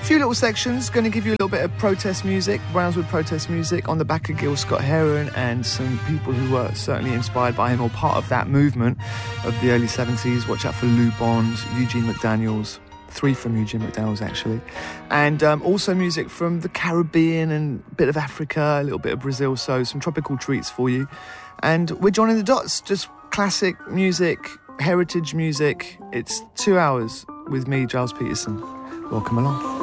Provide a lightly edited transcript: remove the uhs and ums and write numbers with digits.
few little sections, going to give you a little bit of protest music, Brownswood protest music, on the back of Gil Scott-Heron and some people who were certainly inspired by him or part of that movement of the early 70s. Watch out for Lou Bond, Eugene McDaniels, 3 from Eugene McDaniels actually, and also music from the Caribbean and a bit of Africa, a little bit of Brazil, so some tropical treats for you. And we're joining the dots, just classic music, heritage music. It's 2 hours with me, Giles Peterson. Welcome along.